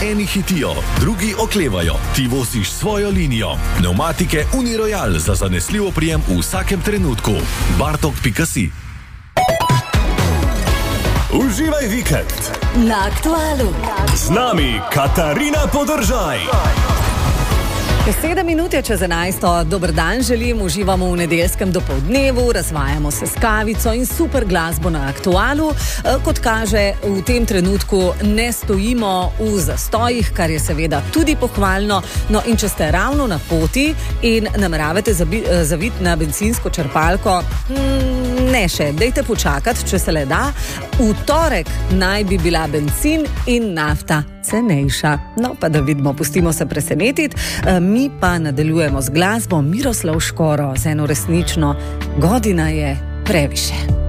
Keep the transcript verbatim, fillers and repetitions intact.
Eni hitijo, drugi oklevajo, ti voziš svojo linijo. Pneumatike Uniroyal za zanesljiv oprijem v vsakem trenutku. bartok pika si. Uživaj vikend na Aktualu. Z nami Katarina Podržaj. Sedem minut je čez enajsto. Dober dan želim, uživamo v nedeljskem dopoldnevu, razvajamo se s kavico in super glasbo na Aktualu. Kot kaže, v tem trenutku ne stojimo v zastojih, kar je seveda tudi pohvalno. No in če ste ravno na poti in nameravate zaviti na bencinsko črpalko, hmm, ne še, dejte počakati, če se le da. V torek naj bi bila bencin in nafta cenejša. No, pa da vidimo, pustimo se presenetiti. Mi pa nadaljujemo z glasbo. Miroslav Škoro z eno resnično Godina je previše.